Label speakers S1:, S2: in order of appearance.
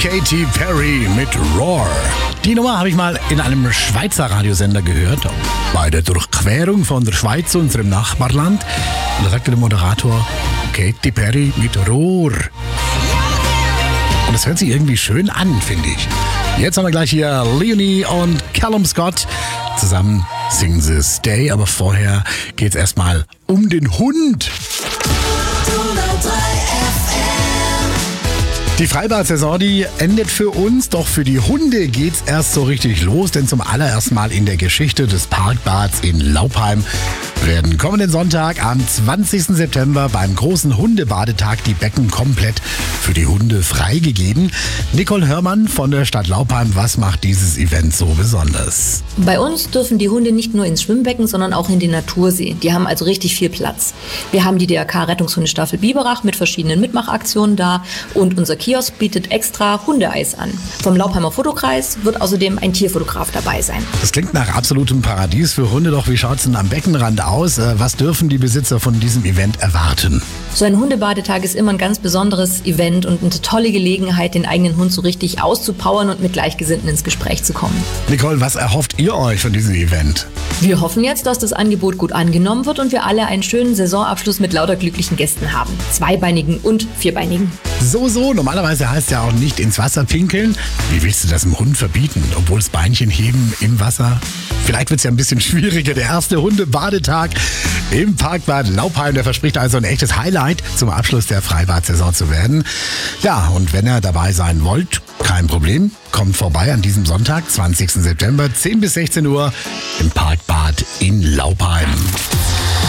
S1: Katy Perry mit Roar. Die Nummer habe ich mal in einem Schweizer Radiosender gehört, bei der Durchquerung von der Schweiz zu unserem Nachbarland. Und da sagte der Moderator, Katy Perry mit Roar. Und das hört sich irgendwie schön an, finde ich. Jetzt haben wir gleich hier Leonie und Callum Scott. Zusammen singen sie Stay, aber vorher geht's erstmal um den Hund. Die Freibad-Saison, die endet für uns, doch für die Hunde geht's erst so richtig los, denn zum allerersten Mal in der Geschichte des Parkbads in Laupheim werden kommenden Sonntag am 20. September beim großen Hundebadetag die Becken komplett für die Hunde freigegeben. Nicole Hörmann von der Stadt Laupheim, was macht dieses Event so besonders?
S2: Bei uns dürfen die Hunde nicht nur ins Schwimmbecken, sondern auch in den Natursee. Die haben also richtig viel Platz. Wir haben die DRK-Rettungshundestaffel Biberach mit verschiedenen Mitmachaktionen da und unser Kiosk bietet extra Hundeeis an. Vom Laupheimer Fotokreis wird außerdem ein Tierfotograf dabei sein.
S1: Das klingt nach absolutem Paradies für Hunde, doch wie schaut's denn am Beckenrand aus? Was dürfen die Besitzer von diesem Event erwarten?
S2: So ein Hundebadetag ist immer ein ganz besonderes Event und eine tolle Gelegenheit, den eigenen Hund so richtig auszupowern und mit Gleichgesinnten ins Gespräch zu kommen.
S1: Nicole, was erhofft ihr euch von diesem Event?
S2: Wir hoffen jetzt, dass das Angebot gut angenommen wird und wir alle einen schönen Saisonabschluss mit lauter glücklichen Gästen haben. Zweibeinigen und vierbeinigen.
S1: So, normalerweise heißt ja auch nicht ins Wasser pinkeln. Wie willst du das dem Hund verbieten, obwohl das Beinchen heben im Wasser? Vielleicht wird es ja ein bisschen schwieriger. Der erste Hundebadetag im Parkbad Laupheim, der verspricht also ein echtes Highlight zum Abschluss der Freibad-Saison zu werden. Ja, und wenn ihr dabei sein wollt, kein Problem, kommt vorbei an diesem Sonntag, 20. September, 10 bis 16 Uhr im Parkbad in Laupheim.